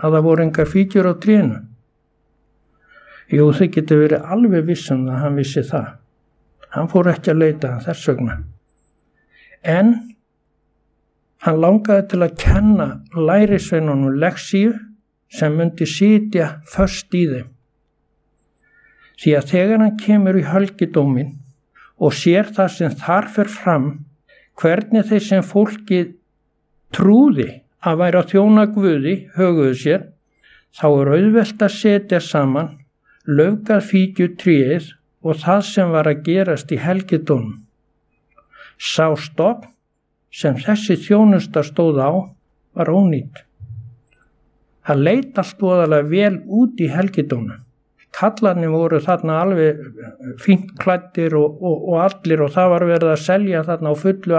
að það voru engar fíkjur á trénu? Jú, þið getur verið alveg vissum að hann vissi það. Hann fór ekki að leita þess vegna. En hann langaði til að kenna lærisveinunum leksíu sem myndi sitja föst í þeim. Því að þegar hann kemur í helgidóminn og sér það sem þar fer fram, hvernig þeir sem fólkið trúði að væri að þjóna Guði höguðu sér, þá auðvelt að setja saman laufgað fíkjutréð og það sem var að gerast í helgidómnum. Sá stofn sem þessi þjónusta stóð á var ónýtt. Það leit allt voðalega vel út í helgidómnum. Kallarnir voru þarna alveg fínt klæddir og allir, og það var verið að selja þarna á fullu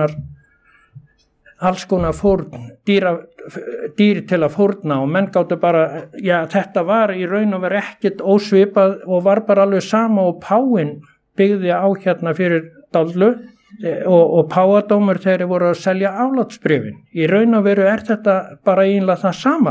alls konar fórn, dýr til að fórna, og menn gátu bara, þetta var í raun og veru ekkert ósvipað og var bara alveg sama, og páinn byggði á hérna fyrir Dallu og páadómur þegar þeir voru að selja aflátsbréfin. Í raun og veru þetta bara eiginlega það sama.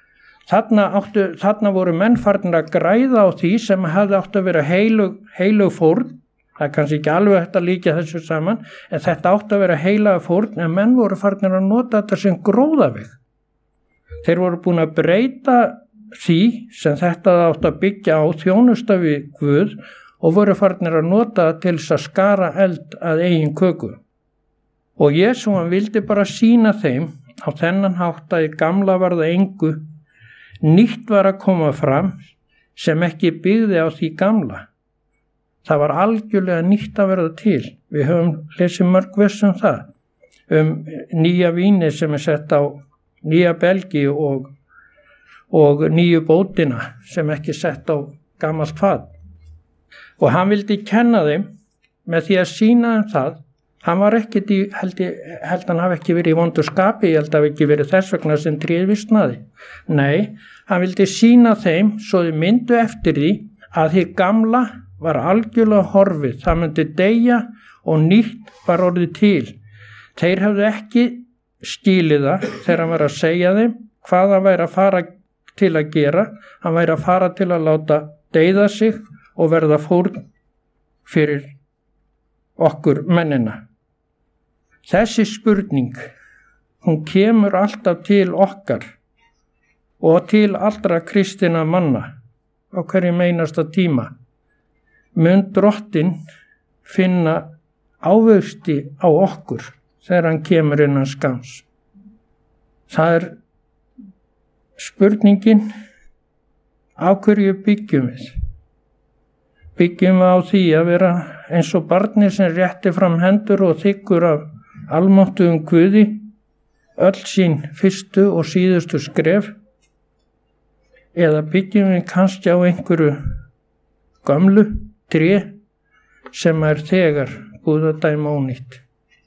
Þarna voru menn farnir að græða á því sem hefði átt að vera heilug fórn. Það er kannski ekki alveg hægt að líka þessu saman, en þetta átt að vera heilaga fórn, en menn voru farnir að nota þetta sem gróðaveg. Þeir voru búin að breyta því sem þetta átt að byggja á þjónusta við Guð og voru farnir að nota til þess að skara eld að eigin köku. Og Jesú, hann vildi bara sýna þeim á þennan hátt að í gamla var það engu, nýtt var að koma fram sem ekki byggði á því gamla. Það var algjörlega nýtt að verða til. Við höfum lesið mörg vers um það, nýja víni sem sett á nýja belgi og nýju bótina sem ekki sett á gamalt fat. Og hann vildi kenna þeim með því að sýna þeim það. Hann var ekkert held hann hafi ekki verið í vondu skapi, ég held hafi ekki verið þess vegna sem tréð visnaði. Nei, hann vildi sýna þeim svo þau myndu eftir því að því gamla var algjörlega horfið, það myndi deyja og nýtt var orðið til. Þeir hefðu ekki skilið það þegar hann var að segja þeim hvað hann væri að fara til að gera. Hann væri að fara til að láta deyða sig og verða fórn fyrir okkur mennina. Þessi spurning, hún kemur alltaf til okkar og til allra kristinna manna á hverjum einasta tíma. Mun Drottinn finna ávöxti á okkur þegar hann kemur innan skams? Það er spurningin, á hverju byggjum við? Byggjum við á því að vera eins og barni sem rétti fram hendur og þiggur af almáttugum Guði öll sín fyrstu og síðustu skref? Eða byggjum við kannski á einhverju gömlu tré sem er þegar búið að dæma ónýtt?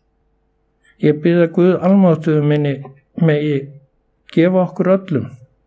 Ég bið að Guð almáttugum minni megi gefa okkur öllum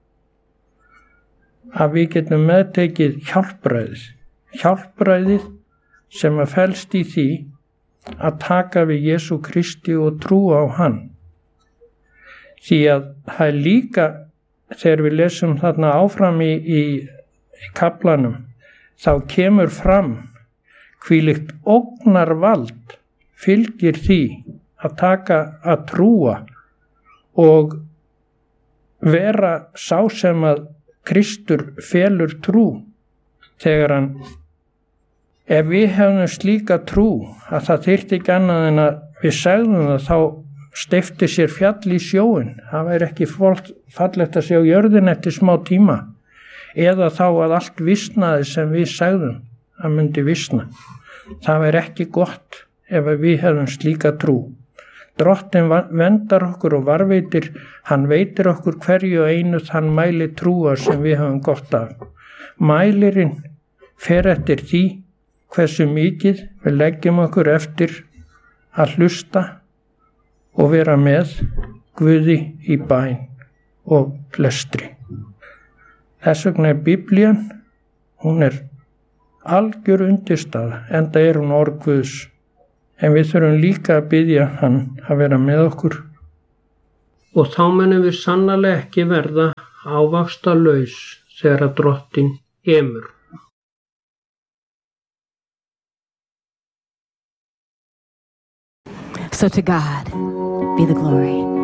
að við getum meðtekið hjálpræðið sem að felst í því að taka við Jesú Kristi og trúa á hann. Því að það er líka, þegar við lesum þarna áfram í kaflanum, þá kemur fram hvílíkt ógnarvald fylgir því að trúa og vera sá sem að Kristur felur trú. Þegar hann, ef við hefum slíka trú að það þyrfti ekki annað en að við segðum það, þá steypti sér fjall í sjóinn. Það væri ekki fallegt að sjá jörðin eftir smá tíma, eða þá að allt visnaði sem við segðum að myndi visna. Það væri ekki gott ef við hefum slíka trú. Drottinn verndar okkur og varveitir, hann veitir okkur hverju og einu þann mæli trúar sem við höfum gott af. Mælirinn fer eftir því hversu mikið við leggjum okkur eftir að hlusta og vera með Guði í bæn og lestri. Þess vegna er Biblían, hún er algjör undirstaða, enda er hún orð Guðs. En við þurfum líka að biðja hann að vera með okkur. Og þá munum við sannarlega ekki verða ávaxtalaus þegar að Drottinn kemur. So to God be the glory.